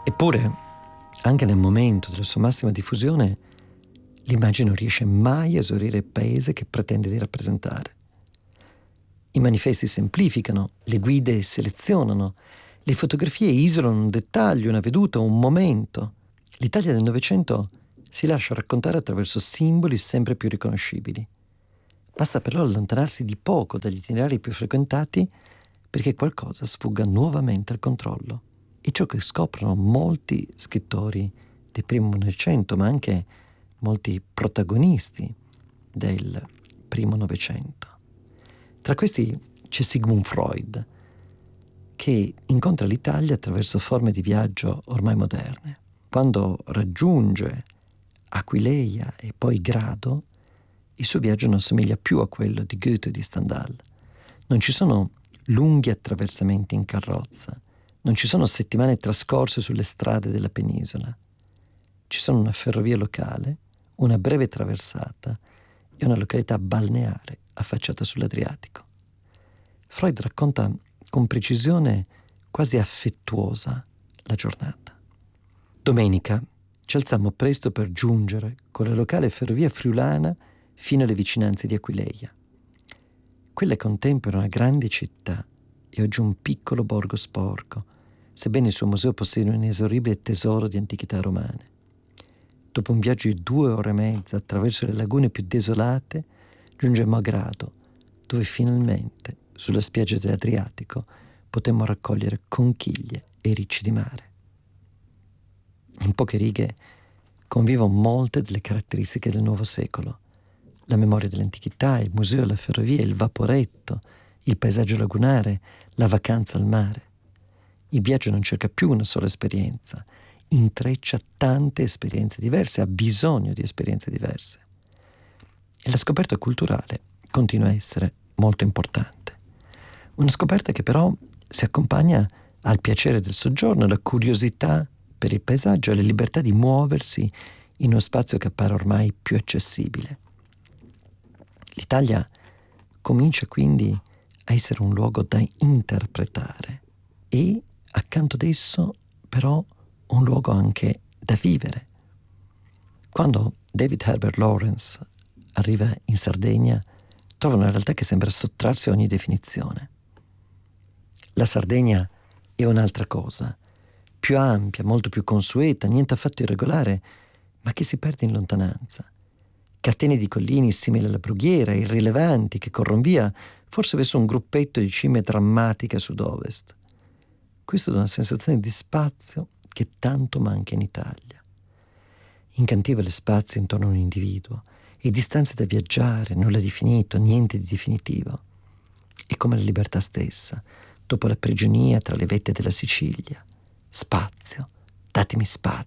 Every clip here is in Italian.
Eppure, anche nel momento della sua massima diffusione, l'immagine non riesce mai a esaurire il paese che pretende di rappresentare. I manifesti semplificano, le guide selezionano, le fotografie isolano un dettaglio, una veduta, un momento. L'Italia del Novecento si lascia raccontare attraverso simboli sempre più riconoscibili. Basta però allontanarsi di poco dagli itinerari più frequentati perché qualcosa sfugga nuovamente al controllo. E ciò che scoprono molti scrittori del primo Novecento, ma anche molti protagonisti del primo Novecento. Tra questi c'è Sigmund Freud, che incontra l'Italia attraverso forme di viaggio ormai moderne. Quando raggiunge Aquileia e poi Grado, il suo viaggio non somiglia più a quello di Goethe e di Stendhal. Non ci sono lunghi attraversamenti in carrozza, non ci sono settimane trascorse sulle strade della penisola. Ci sono una ferrovia locale, una breve traversata e una località balneare affacciata sull'Adriatico. Freud racconta con precisione quasi affettuosa la giornata. Domenica ci alzammo presto per giungere con la locale ferrovia friulana fino alle vicinanze di Aquileia. Quella che un tempo era una grande città e oggi un piccolo borgo sporco, sebbene il suo museo possieda un inesauribile tesoro di antichità romane. Dopo un viaggio di 2 ore e mezza attraverso le lagune più desolate, giungemmo a Grado, dove finalmente, sulla spiaggia dell'Adriatico, potemmo raccogliere conchiglie e ricci di mare. In poche righe convivono molte delle caratteristiche del nuovo secolo: la memoria dell'antichità, il museo, la ferrovia, il vaporetto, il paesaggio lagunare, la vacanza al mare. Il viaggio non cerca più una sola esperienza, intreccia tante esperienze diverse, ha bisogno di esperienze diverse. E la scoperta culturale continua a essere molto importante. Una scoperta che però si accompagna al piacere del soggiorno, alla curiosità per il paesaggio, alla libertà di muoversi in uno spazio che appare ormai più accessibile. L'Italia comincia quindi a essere un luogo da interpretare e accanto ad esso però un luogo anche da vivere. Quando David Herbert Lawrence arriva in Sardegna, trova una realtà che sembra sottrarsi a ogni definizione. La Sardegna è un'altra cosa, più ampia, molto più consueta, niente affatto irregolare, ma che si perde in lontananza. Catene di collini simili alla brughiera, irrilevanti, che corrono via, forse verso un gruppetto di cime drammatiche a sud-ovest. Questo dà una sensazione di spazio che tanto manca in Italia. Incantevole spazio intorno a un individuo e distanze da viaggiare, nulla di finito, niente di definitivo. È come la libertà stessa, dopo la prigionia tra le vette della Sicilia. Spazio, datemi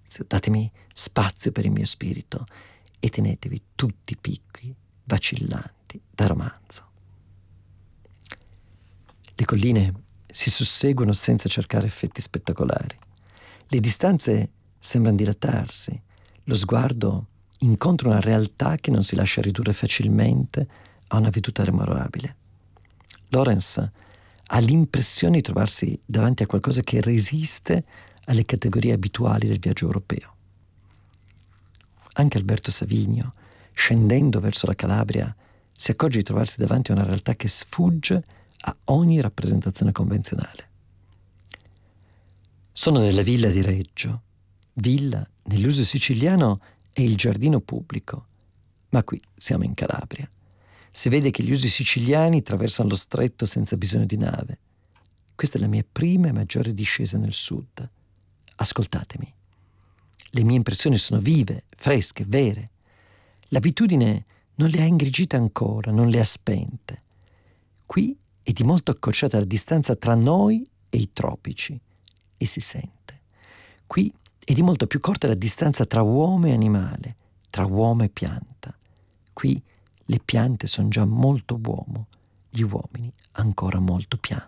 spazio per il mio spirito e tenetevi tutti piccoli, vacillanti da romanzo. Le colline si susseguono senza cercare effetti spettacolari. Le distanze sembrano dilatarsi, lo sguardo incontra una realtà che non si lascia ridurre facilmente a una veduta memorabile. Lawrence ha l'impressione di trovarsi davanti a qualcosa che resiste alle categorie abituali del viaggio europeo. Anche Alberto Savigno, scendendo verso la Calabria, si accorge di trovarsi davanti a una realtà che sfugge a ogni rappresentazione convenzionale. Sono nella villa di Reggio. Villa, nell'uso siciliano, è il giardino pubblico, ma qui siamo in Calabria. Si vede che gli usi siciliani attraversano lo stretto senza bisogno di nave. Questa è la mia prima e maggiore discesa nel sud. Ascoltatemi. Le mie impressioni sono vive, fresche, vere. L'abitudine non le ha ingrigite ancora, non le ha spente. Qui è di molto accorciata la distanza tra noi e i tropici, e si sente. Qui è di molto più corta la distanza tra uomo e animale, tra uomo e pianta. Qui le piante sono già molto uomo, gli uomini ancora molto pianta.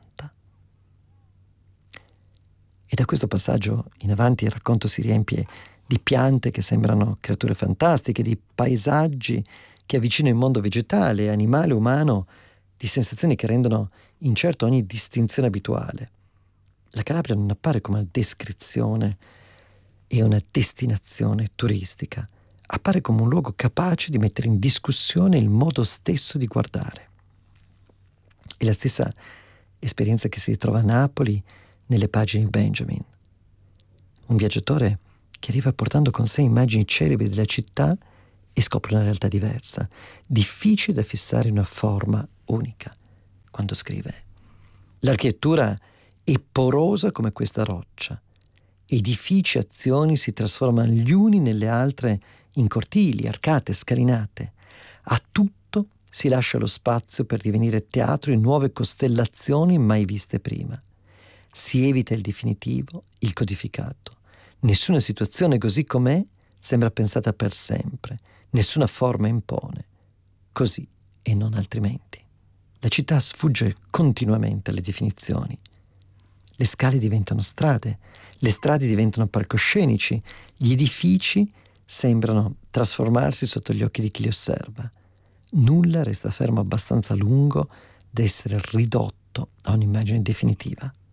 E da questo passaggio in avanti il racconto si riempie di piante che sembrano creature fantastiche, di paesaggi che avvicinano il mondo vegetale, animale, umano, di sensazioni che rendono incerto ogni distinzione abituale. La Calabria non appare come una descrizione e una destinazione turistica. Appare come un luogo capace di mettere in discussione il modo stesso di guardare. È la stessa esperienza che si ritrova a Napoli nelle pagine di Benjamin. Un viaggiatore che arriva portando con sé immagini celebri della città e scopre una realtà diversa, difficile da fissare in una forma unica. Quando scrive: l'architettura è porosa come questa roccia. Edifici e azioni si trasformano gli uni nelle altre in cortili, arcate, scalinate. A tutto si lascia lo spazio per divenire teatro in nuove costellazioni mai viste prima. Si evita il definitivo, il codificato. Nessuna situazione così com'è sembra pensata per sempre. Nessuna forma impone. Così e non altrimenti. La città sfugge continuamente alle definizioni. Le scale diventano strade, le strade diventano palcoscenici, gli edifici sembrano trasformarsi sotto gli occhi di chi li osserva. Nulla resta fermo abbastanza a lungo da essere ridotto a un'immagine definitiva.